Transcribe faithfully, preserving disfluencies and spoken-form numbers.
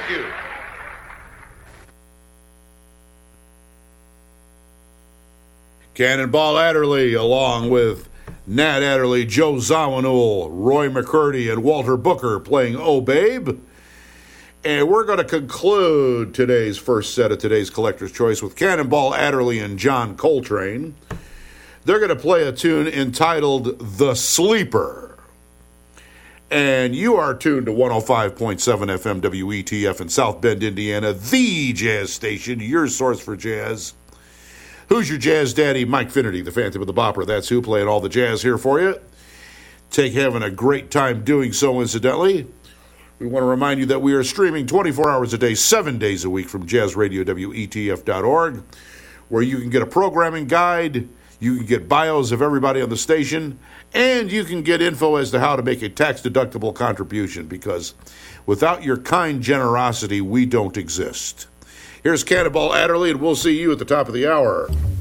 Thank you. Cannonball Adderley, along with Nat Adderley, Joe Zawinul, Roy McCurdy, and Walter Booker playing Oh Babe. And we're going to conclude today's first set of today's Collector's Choice with Cannonball Adderley and John Coltrane. They're going to play a tune entitled The Sleeper. And you are tuned to one oh five point seven F M W E T F in South Bend, Indiana, the jazz station, your source for jazz. Who's your jazz daddy? Mike Finnerty, the Phantom of the Bopper. That's who, playing all the jazz here for you. Take having a great time doing so, incidentally. We want to remind you that we are streaming twenty-four hours a day, seven days a week from jazz radio W E T F dot org, where you can get a programming guide, you can get bios of everybody on the station, and you can get info as to how to make a tax-deductible contribution, because without your kind generosity, we don't exist. Here's Cannonball Adderley, and we'll see you at the top of the hour.